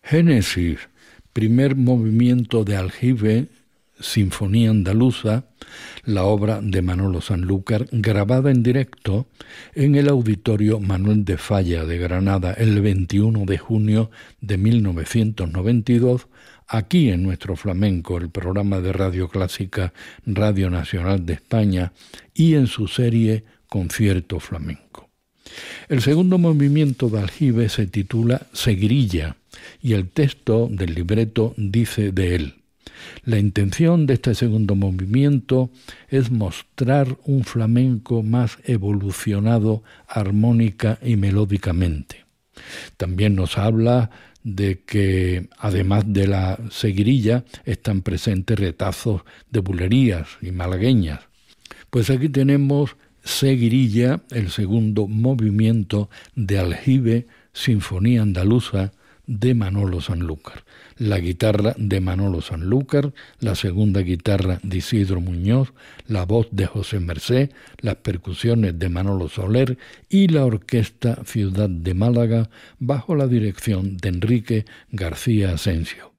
Génesis, primer movimiento de aljibe, Sinfonía Andaluza, la obra de Manolo Sanlúcar, grabada en directo en el Auditorio Manuel de Falla de Granada el 21 de junio de 1992, aquí en Nuestro Flamenco, el programa de Radio Clásica Radio Nacional de España, y en su serie Concierto Flamenco. El segundo movimiento de aljibe se titula Seguirilla y el texto del libreto dice de él: la intención de este segundo movimiento es mostrar un flamenco más evolucionado armónica y melódicamente. También nos habla de que, además de la seguirilla, están presentes retazos de bulerías y malagueñas. Pues aquí tenemos Seguirilla, el segundo movimiento de aljibe, Sinfonía Andaluza, de Manolo Sanlúcar. La guitarra de Manolo Sanlúcar, la segunda guitarra de Isidro Muñoz, la voz de José Mercé, las percusiones de Manolo Soler y la orquesta Ciudad de Málaga bajo la dirección de Enrique García Asensio.